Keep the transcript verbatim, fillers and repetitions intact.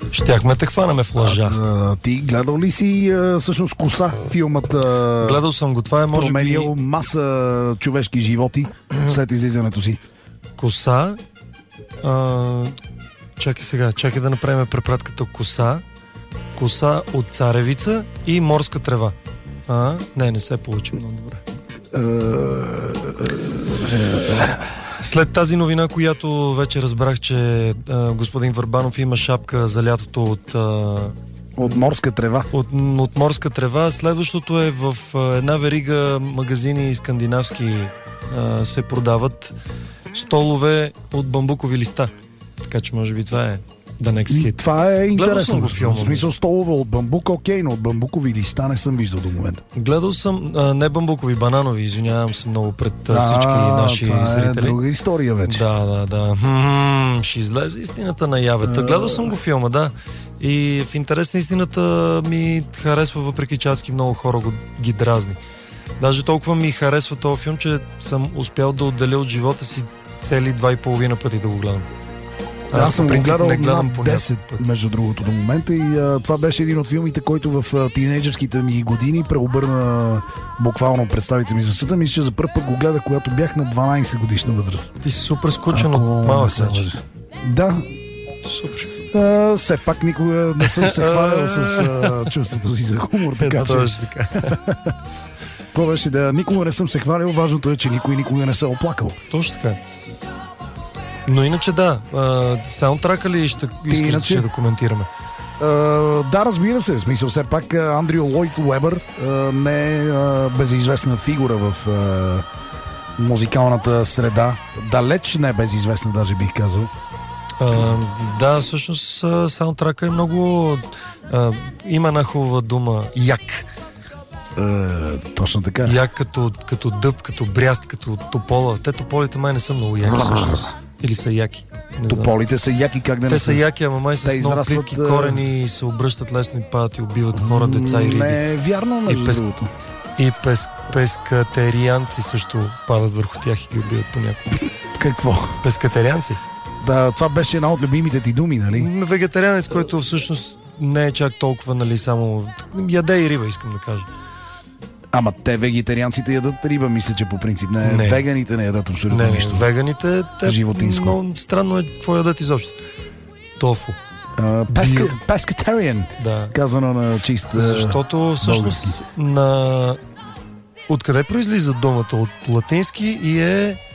Щяхме те хванаме в лъжа. А, а, ти гледал ли си а, всъщност Коса, филмът? А, Гледал съм го, това е може променил би... маса човешки животи след излизането си. Коса... А, чакай сега, чакай да направим препратката Коса. Коса от царевица и морска трева. А, не, не се получи много добре. След тази новина, която вече разбрах, че а, господин Върбанов има шапка за лятото от... А, от морска трева. От, от морска трева. Следващото е в а, една верига магазини скандинавски а, се продават столове от бамбукови листа. Така че може би това е the next hit. Това е интересно. Го филма, в смисъл столове от бамбук, окей, но от бамбукови листа не съм виждал до момента. Гледал съм, а, не бамбукови, бананови, извинявам се много пред а, всички а, наши това зрители. Това е друга история вече. Да, да, да. Хм, ще излезе истината наяве. А... Гледал съм го филма, да. И в интерес на истината ми харесва, въпреки че адски много хора го, ги дразни. Даже толкова ми харесва този филм, че съм успял да отделя от живота си цели два и половина пъти да го гледам. Аз, Аз съм го гледал гледам над десет, между другото, до момента и а, това беше един от филмите, който в а, тинейджърските ми години преобърна буквално представите ми за света. Мисля, че за първ път го гледах, когато бях на дванайсет годишна възраст. Ти си супер скучен от малък вече. Да. Супер. А, все пак никога не съм се хвалял с а, чувството си за хумор, така че... Какво беше да никога не съм се хвалил, важното е, че никой никога не се е оплакал. Точно така. Но иначе да, саундтрака ли ще искаш иначе... ще да коментираме? Uh, да, разбира се. В смисъл, все пак Андрю Лойд Уебър uh, не е uh, безизвестна фигура в uh, музикалната среда. Далеч не е безизвестна, даже бих казал. Uh, да, всъщност саундтрака е много... Uh, има една хубава дума. Як. Uh, точно така. Як като, като дъб, като бряст, като топола. Те тополите май не са много яки всъщност. Или са яки. Не Тополите знам. Са яки, как да не Те са? са яки, ама май с много плитки корени и се обръщат лесно и падат и убиват хора, деца и риби. Не е вярно, между и пес... другото. И пес... пескатерианци също падат върху тях и ги убиват понякога. Какво? Пескатерианци? Да, това беше една от любимите ти думи, нали? Вегетарианец, който всъщност не е чак толкова, нали, само яде и риба, искам да кажа. Ама те вегетарианците ядат риба, мисля, че по принцип. Не, не. Веганите не ядат абсолютно не, нищо. Не, веганите, те животинско. Много странно е какво ядат изобщо. Тофу. Pescatarian, да. Казано на чист Защото всъщност на... Откъде произлиза думата? От латински и е